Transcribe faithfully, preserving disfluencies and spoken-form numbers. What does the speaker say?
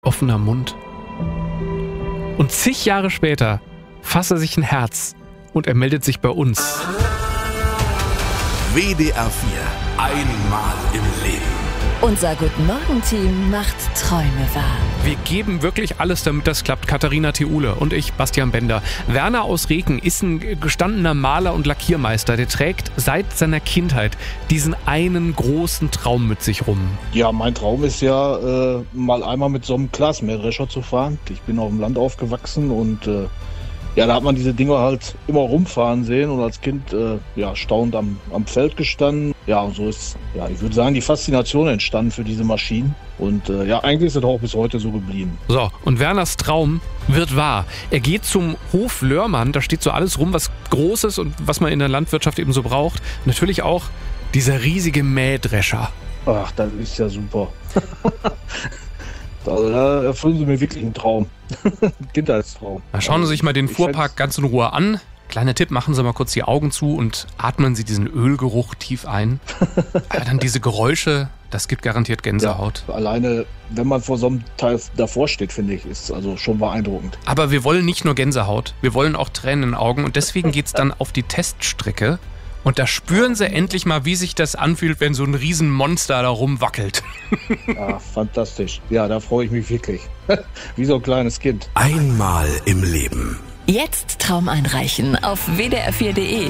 offener Mund. Und zig Jahre später fasst er sich ein Herz und er meldet sich bei uns. W D R vier. Einmal im Leben. Unser Guten-Morgen-Team macht Träume wahr. Wir geben wirklich alles, damit das klappt. Katharina Theule und ich, Bastian Bender. Werner aus Reken ist ein gestandener Maler und Lackiermeister. Der trägt seit seiner Kindheit diesen einen großen Traum mit sich rum. Ja, mein Traum ist ja, äh, mal einmal mit so einem Glasmähdrescher zu fahren. Ich bin auf dem Land aufgewachsen und äh, ja, da hat man diese Dinger halt immer rumfahren sehen und als Kind äh, ja, staunend am, am Feld gestanden. Ja, und so ist, ja, ich würde sagen, die Faszination entstanden für diese Maschinen. Und äh, ja, eigentlich ist es auch bis heute so geblieben. So, und Werners Traum wird wahr. Er geht zum Hof Lörmann, da steht so alles rum, was Großes und was man in der Landwirtschaft eben so braucht. Natürlich auch dieser riesige Mähdrescher. Ach, das ist ja super. Also, da erfüllen Sie mir wirklich einen Traum. Kindheitstraum. Na, schauen Sie sich mal den Fuhrpark ganz in Ruhe an. Kleiner Tipp, machen Sie mal kurz die Augen zu und atmen Sie diesen Ölgeruch tief ein. Aber dann diese Geräusche, das gibt garantiert Gänsehaut. Ja, alleine, wenn man vor so einem Teil davor steht, finde ich, ist also schon beeindruckend. Aber wir wollen nicht nur Gänsehaut, wir wollen auch Tränen in den Augen und deswegen geht's dann auf die Teststrecke. Und da spüren Sie endlich mal, wie sich das anfühlt, wenn so ein Riesenmonster da rumwackelt. Ja, fantastisch. Ja, da freue ich mich wirklich. Wie so ein kleines Kind. Einmal im Leben. Jetzt Traum einreichen auf w d r vier punkt d e.